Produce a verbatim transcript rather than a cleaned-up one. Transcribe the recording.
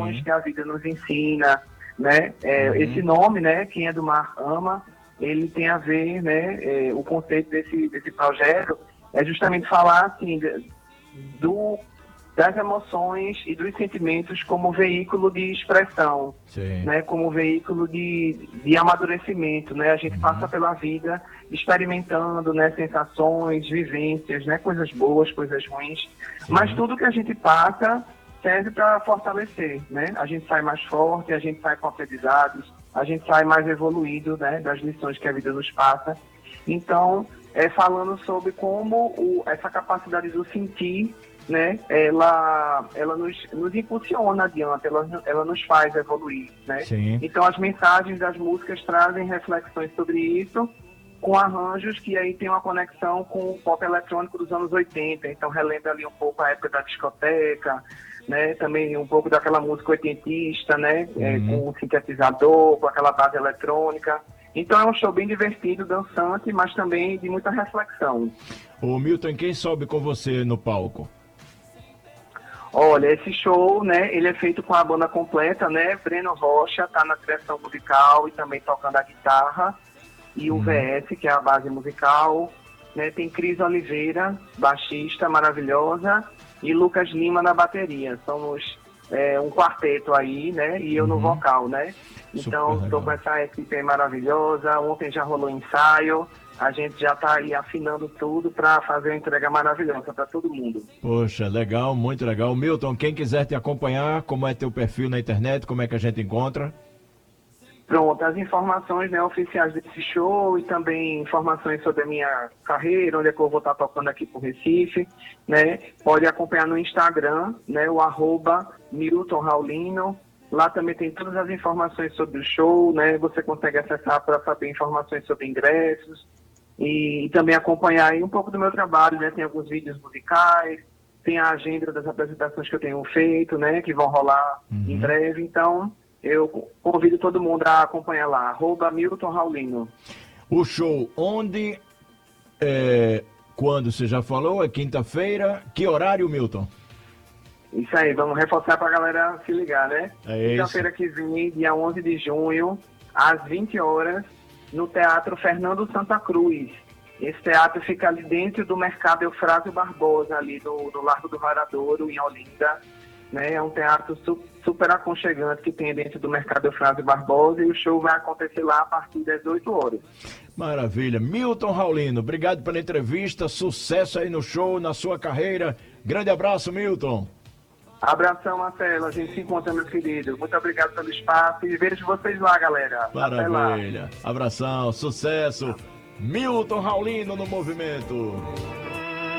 lições Uhum. que a vida nos ensina, né? É, Uhum. Esse nome, né, Quem é do Mar Ama, ele tem a ver, né, é, o conceito desse, desse projeto é justamente falar, assim, de- do, das emoções e dos sentimentos como veículo de expressão, Sim. né, como veículo de, de amadurecimento, né? A gente Uhum. passa pela vida experimentando, né, sensações, vivências, né, coisas boas, coisas ruins, Sim. mas tudo que a gente passa serve para fortalecer, né? A gente sai mais forte, a gente sai com aprendizados, a gente sai mais evoluído, né, das lições que a vida nos passa. Então, é falando sobre como o, essa capacidade do sentir, né, ela, ela nos, nos impulsiona adiante, ela, ela nos faz evoluir, né? Sim. Então, as mensagens das músicas trazem reflexões sobre isso, com arranjos que aí tem uma conexão com o pop eletrônico dos anos oitenta, então relembra ali um pouco a época da discoteca, né, também um pouco daquela música oitentista, né, é, Uhum. com o sintetizador, com aquela base eletrônica. Então é um show bem divertido, dançante, mas também de muita reflexão. Ô Milton, quem sobe com você no palco? Olha, esse show, né, ele é feito com a banda completa, né, Breno Rocha tá na direção musical e também tocando a guitarra, e o Uhum. V S, que é a base musical, né, tem Cris Oliveira, baixista maravilhosa, e Lucas Lima na bateria. Somos é, um quarteto aí, né, e eu no Uhum. vocal, né. Super Então, legal. estou com essa equipe aí maravilhosa, ontem já rolou ensaio, a gente já está aí afinando tudo para fazer uma entrega maravilhosa para todo mundo. Poxa, legal, muito legal. Milton, quem quiser te acompanhar, como é teu perfil na internet, como é que a gente encontra? Pronto, as informações, né, oficiais desse show e também informações sobre a minha carreira, onde é que eu vou estar tocando aqui por Recife, né, pode acompanhar no Instagram, né, o arroba Milton Raulino. Lá também tem todas as informações sobre o show, né, você consegue acessar para saber informações sobre ingressos e, e também acompanhar aí um pouco do meu trabalho, né, tem alguns vídeos musicais, tem a agenda das apresentações que eu tenho feito, né, que vão rolar Uhum. em breve, então eu convido todo mundo a acompanhar lá, arroba Milton Raulino. O show onde, é, quando você já falou, é quinta-feira. Que horário, Milton? Isso aí, vamos reforçar pra galera se ligar, né? É isso. Quinta-feira que vem, dia onze de junho, às vinte horas, no Teatro Fernando Santa Cruz. Esse teatro fica ali dentro do Mercado Eufrásio Barbosa, ali no, no Largo do Varadouro, em Olinda. Né? É um teatro su super aconchegante que tem dentro do Mercado Eufrásio Barbosa e o show vai acontecer lá a partir das oito horas. Maravilha. Milton Raulino, obrigado pela entrevista, sucesso aí no show, na sua carreira. Grande abraço, Milton. Abração, Marcelo. A gente se encontra, meu querido. Muito obrigado pelo espaço e vejo vocês lá, galera. Maravilha. Abração, sucesso. Milton Raulino no movimento.